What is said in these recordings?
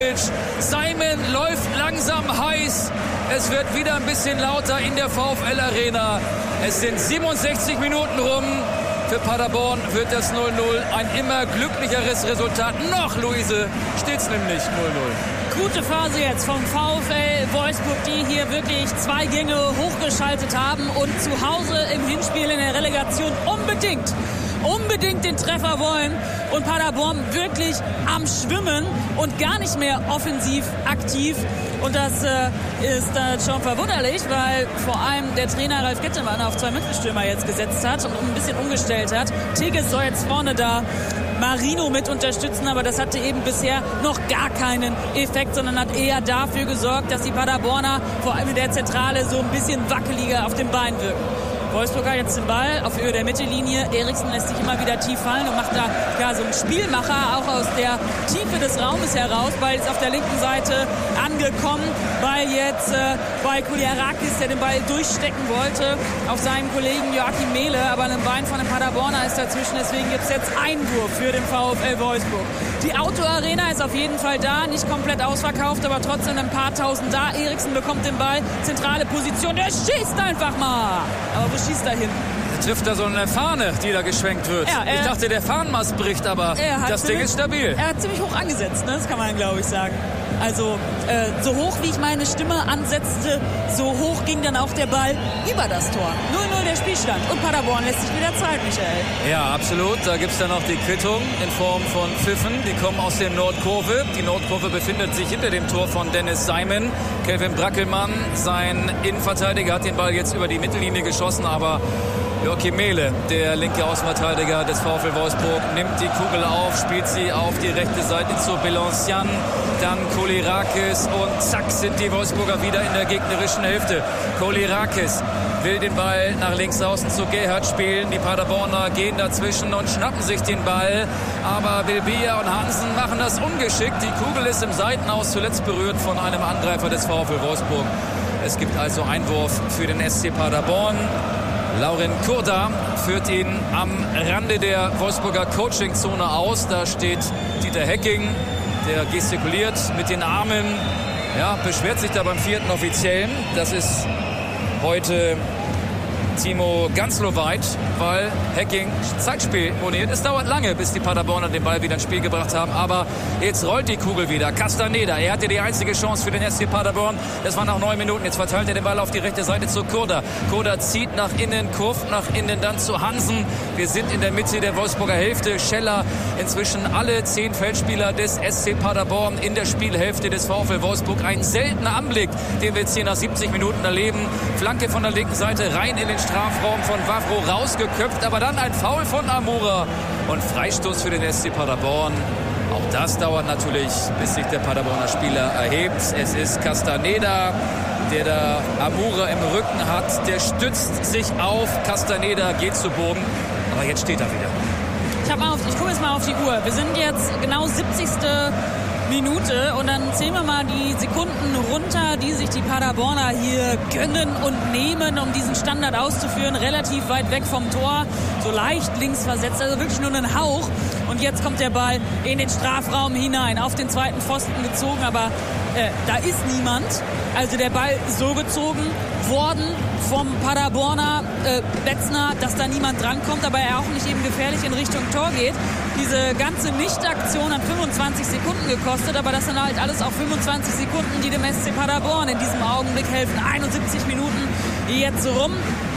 Simon läuft langsam heiß. Es wird wieder ein bisschen lauter in der VfL Arena. Es sind 67 Minuten rum. Für Paderborn wird das 0-0 ein immer glücklicheres Resultat. Noch, Luise, steht's nämlich 0-0. Gute Phase jetzt vom VfL Wolfsburg, die hier wirklich 2 Gänge hochgeschaltet haben und zu Hause im Hinspiel in der Relegation unbedingt den Treffer wollen und Paderborn wirklich am Schwimmen und gar nicht mehr offensiv aktiv. Und das ist schon verwunderlich, weil vor allem der Trainer Ralf Gettemann auf 2 Mittelstürmer jetzt gesetzt hat und ein bisschen umgestellt hat. Tigges soll jetzt vorne da Marino mit unterstützen, aber das hatte eben bisher noch gar keinen Effekt, sondern hat eher dafür gesorgt, dass die Paderborner vor allem in der Zentrale so ein bisschen wackeliger auf den Beinen wirken. Wolfsburg hat jetzt den Ball auf Höhe der Mittellinie. Eriksen lässt sich immer wieder tief fallen und macht da ja, so einen Spielmacher auch aus der Tiefe des Raumes heraus. Ball ist auf der linken Seite angekommen. Ball jetzt bei Kuljarakis, der den Ball durchstecken wollte auf seinen Kollegen Joachim Mehle. Aber ein Bein von einem Paderborner ist dazwischen. Deswegen gibt es jetzt Einwurf für den VfL Wolfsburg. Die Autoarena ist auf jeden Fall da. Nicht komplett ausverkauft, aber trotzdem ein paar tausend da. Eriksen bekommt den Ball. Zentrale Position. Der schießt einfach mal. Aber wo schießt er hin? Er trifft da so eine Fahne, die da geschwenkt wird. Ja, ich dachte, der Fahnenmast bricht, aber das Ding ist stabil. Er hat ziemlich hoch angesetzt, ne? Das kann man, glaube ich, sagen. Also so hoch, wie ich meine Stimme ansetzte, so hoch ging dann auch der Ball über das Tor. 0-0 der Spielstand. Und Paderborn lässt sich wieder Zeit, Michael. Ja, absolut. Da gibt es dann noch die Quittung in Form von Pfiffen. Die kommen aus der Nordkurve. Die Nordkurve befindet sich hinter dem Tor von Dennis Simon. Kelvin Brackelmann, sein Innenverteidiger, hat den Ball jetzt über die Mittellinie geschossen, aber Joachim Mehle, der linke Außenverteidiger des VfL Wolfsburg, nimmt die Kugel auf, spielt sie auf die rechte Seite zu Belancian, dann Kuljarakis und zack sind die Wolfsburger wieder in der gegnerischen Hälfte. Kuljarakis will den Ball nach links außen zu Gerhardt spielen. Die Paderborner gehen dazwischen und schnappen sich den Ball. Aber Bilbia und Hansen machen das ungeschickt. Die Kugel ist im Seitenaus zuletzt berührt von einem Angreifer des VfL Wolfsburg. Es gibt also Einwurf für den SC Paderborn. Lauren Kurda führt ihn am Rande der Wolfsburger Coachingzone aus. Da steht Dieter Hecking, der gestikuliert mit den Armen. Ja, beschwert sich da beim 4. Offiziellen. Das ist heute Timo Gansloweit, weil Hecking Zeitspiel moniert. Es dauert lange, bis die Paderborner den Ball wieder ins Spiel gebracht haben. Aber jetzt rollt die Kugel wieder. Castaneda, er hatte die einzige Chance für den SC Paderborn. Das waren noch 9 Minuten. Jetzt verteilt er den Ball auf die rechte Seite zu Kurda. Kurda zieht nach innen, kurvt nach innen, dann zu Hansen. Wir sind in der Mitte der Wolfsburger Hälfte. Scheller, inzwischen alle 10 Feldspieler des SC Paderborn in der Spielhälfte des VfL Wolfsburg. Ein seltener Anblick, den wir jetzt hier nach 70 Minuten erleben. Flanke von der linken Seite rein in den Strafraum von Wavro rausgeköpft, aber dann ein Foul von Amura und Freistoß für den SC Paderborn. Auch das dauert natürlich, bis sich der Paderborner Spieler erhebt. Es ist Castaneda, der da Amura im Rücken hat. Der stützt sich auf. Castaneda geht zu Boden, aber jetzt steht er wieder. Ich gucke jetzt mal auf die Uhr. Wir sind jetzt genau 70. Minute und dann zählen wir mal die Sekunden runter, die sich die Paderborner hier gönnen und nehmen, um diesen Standard auszuführen. Relativ weit weg vom Tor, so leicht links versetzt, also wirklich nur einen Hauch. Und jetzt kommt der Ball in den Strafraum hinein, auf den zweiten Pfosten gezogen, aber da ist niemand. Also der Ball ist so gezogen worden vom Paderborner Betzner, dass da niemand drankommt, aber er auch nicht eben gefährlich in Richtung Tor geht. Diese ganze Nichtaktion hat 25 Sekunden gekostet, aber das sind halt alles auch 25 Sekunden, die dem SC Paderborn in diesem Augenblick helfen. 71 Minuten jetzt rum.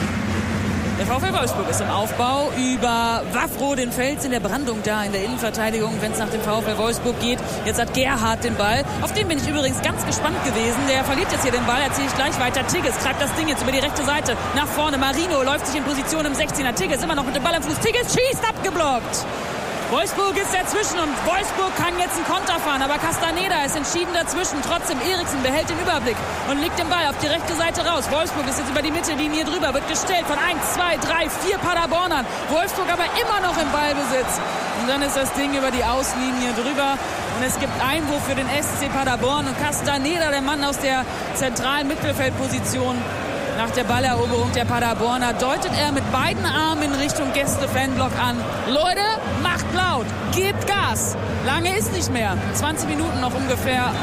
Der VfL Wolfsburg ist im Aufbau über Wavro, den Fels in der Brandung da in der Innenverteidigung, wenn es nach dem VfL Wolfsburg geht. Jetzt hat Gerhardt den Ball. Auf den bin ich übrigens ganz gespannt gewesen. Der verliert jetzt hier den Ball, erzähle ich gleich weiter. Tigges treibt das Ding jetzt über die rechte Seite nach vorne. Marino läuft sich in Position im 16er. Tigges immer noch mit dem Ball am Fuß. Tigges schießt, abgeblockt. Wolfsburg ist dazwischen und Wolfsburg kann jetzt einen Konter fahren, aber Castaneda ist entschieden dazwischen. Trotzdem Eriksen behält den Überblick und legt den Ball auf die rechte Seite raus. Wolfsburg ist jetzt über die Mittellinie drüber, wird gestellt von 1, 2, 3, 4 Paderbornern. Wolfsburg aber immer noch im Ballbesitz. Und dann ist das Ding über die Auslinie drüber und es gibt Einwurf für den SC Paderborn und Castaneda, der Mann aus der zentralen Mittelfeldposition, nach der Balleroberung der Paderborner deutet er mit beiden Armen in Richtung Gäste-Fanblock an. Leute, macht laut, gebt Gas. Lange ist nicht mehr. 20 Minuten noch ungefähr